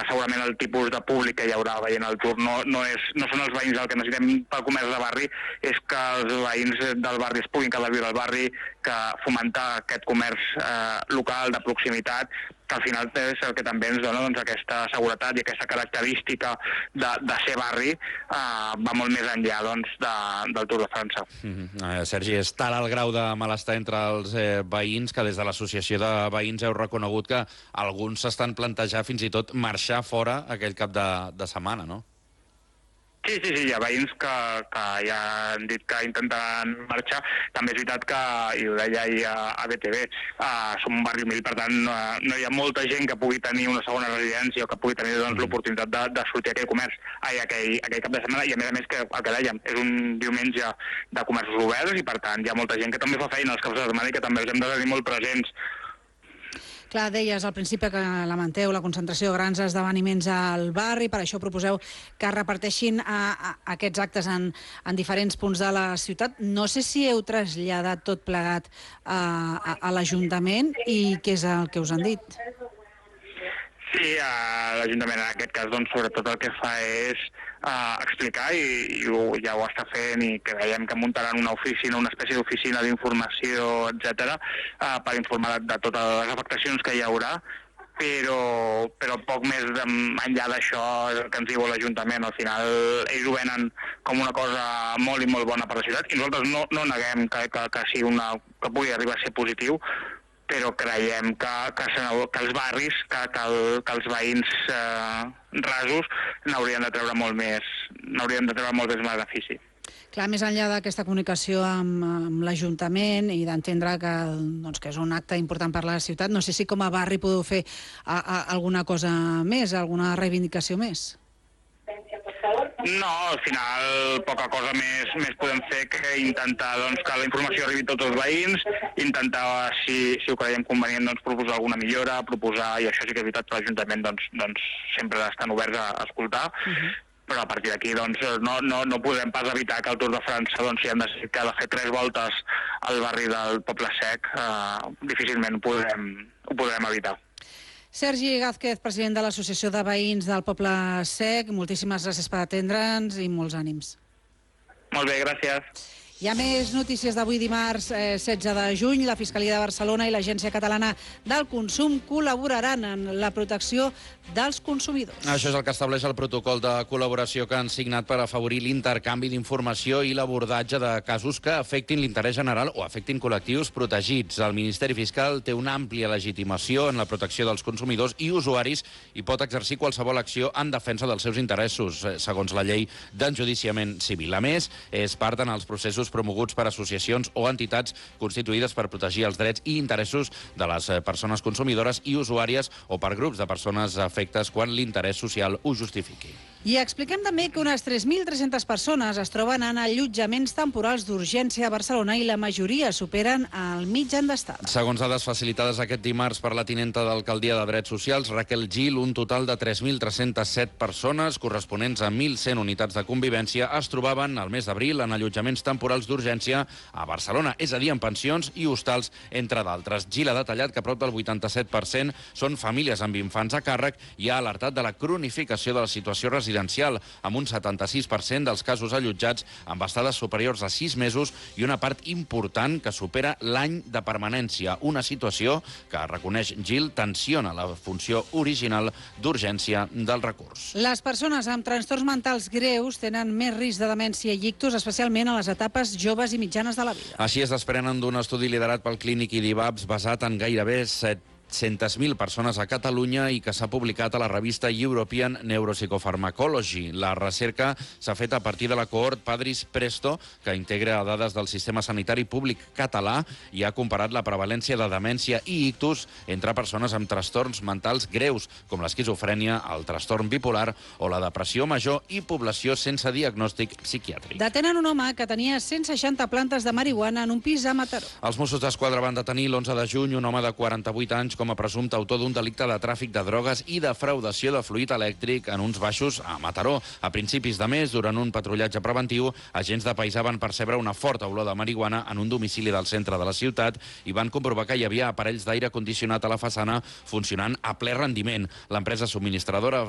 segurament el tipus de públic que hi haurà veient el Tour no són els veïns. El que necessitem pel comerç de barri és que els veïns del barri es puguin quedar a viure al barri, que fomentar aquest comerç local, de proximitat, que al final és el que també ens dona aquesta seguretat i aquesta característica de ser barri, va molt més enllà del Tour de França. Sergi, és tal el grau de malestar entre els veïns que des de l'Associació de Veïns heu reconegut que alguns s'estan plantejant fins i tot marxar fora aquell cap de setmana, no? Sí, hi ha veïns que ja han dit que intentaran marxar. També és veritat que, i ho deia ahir a BTV, som un barri humil, per tant no hi ha molta gent que pugui tenir una segona residència o que pugui tenir l'oportunitat de sortir a aquell comerç, aquell cap de setmana, i a més que el que dèiem, és un diumenge de comerços oberts i per tant hi ha molta gent que també fa feina els caps de setmana i que també els hem de tenir molt presents. Clar, deies al principi que lamenteu la concentració de grans esdeveniments al barri, per això proposeu que es reparteixin aquests actes en diferents punts de la ciutat. No sé si heu traslladat tot plegat a l'Ajuntament i què és el que us han dit. Sí, l'Ajuntament en aquest cas sobretot el que fa és explicar, i ja ho està fent, i que veiem que muntaran una oficina, una espècie d'oficina d'informació, etc., per informar de totes les afectacions que hi haurà, però poc més enllà d'això és el que ens diu l'Ajuntament. Al final ells ho venen com una cosa molt i molt bona per la ciutat, i nosaltres no neguem que pugui arribar a ser positiu, però creiem que els barris, que els veïns rasos n'haurien de treure molt més benefici. Clar, més enllà d'aquesta comunicació amb l'Ajuntament i d'entendre que és un acte important per la ciutat, no sé si com a barri podeu fer alguna cosa més, alguna reivindicació més. No, al final poca cosa més podem fer que intentar que la informació arribi a tots els veïns, intentar, si ho creiem convenient, proposar alguna millora, i això sí que és veritat que l'Ajuntament sempre estan oberts a escoltar, però a partir d'aquí no podem pas evitar que al Tour de França, si hem decidit que ha de fer 3 voltes al barri del Poble Sec, difícilment ho podrem evitar. Sergi Gázquez, president de l'Associació de Veïns del Poble Sec, moltíssimes gràcies per atendre'ns i molts ànims. Molt bé, gràcies. Hi ha més notícies d'avui dimarts 16 de juny. La Fiscalia de Barcelona i l'Agència Catalana del Consum col·laboraran en la protecció dels consumidors. Això és el que estableix el protocol de col·laboració que han signat per afavorir l'intercanvi d'informació i l'abordatge de casos que afectin l'interès general o afectin col·lectius protegits. El Ministeri Fiscal té una àmplia legitimació en la protecció dels consumidors i usuaris i pot exercir qualsevol acció en defensa dels seus interessos, segons la llei d'enjudiciament civil. A més, és part en els processos promoguts per associacions o entitats constituïdes per protegir els drets i interessos de les persones consumidores i usuàries o per grups de persones afectes quan l'interès social ho justifiqui. I expliquem també que unes 3.300 persones es troben en allotjaments temporals d'urgència a Barcelona i la majoria superen el mitjan d'estada. Segons dades facilitades aquest dimarts per la tinenta d'Alcaldia de Drets Socials, Raquel Gil, un total de 3.307 persones, corresponents a 1.100 unitats de convivència, es trobaven al mes d'abril en allotjaments temporals d'urgència a Barcelona, és a dir, en pensions i hostals, entre d'altres. Gil ha detallat que prop del 87% són famílies amb infants a càrrec i ha alertat de la cronificació de la situació residencial, amb un 76% dels casos allotjats amb estades superiors a 6 mesos i una part important que supera l'any de permanència. Una situació que, reconeix Gil, tensiona la funció original d'urgència del recurs. Les persones amb trastorns mentals greus tenen més risc de demència i ictus, especialment a les etapes joves i mitjanes de la vida. Així es desprenen d'un estudi liderat pel Clínic IDIVAPS basat en gairebé 700.000 persones a Catalunya i que s'ha publicat a la revista European Neuropsychopharmacology. La recerca s'ha fet a partir de la cohort Padris Presto, que integra dades del sistema sanitari públic català i ha comparat la prevalència de demència i ictus entre persones amb trastorns mentals greus, com l'esquizofrènia, el trastorn bipolar o la depressió major i població sense diagnòstic psiquiàtric. Detenen un home que tenia 160 plantes de marihuana en un pis a Mataró. Els Mossos d'Esquadra van detenir l'11 de juny un home de 48 anys com a presumpte autor d'un delicte de tràfic de drogues i defraudació de fluid elèctric en uns baixos a Mataró. A principis de mes, durant un patrullatge preventiu, agents de paisà van percebre una forta olor de marihuana en un domicili del centre de la ciutat i van comprovar que hi havia aparells d'aire condicionat a la façana funcionant a ple rendiment. L'empresa subministradora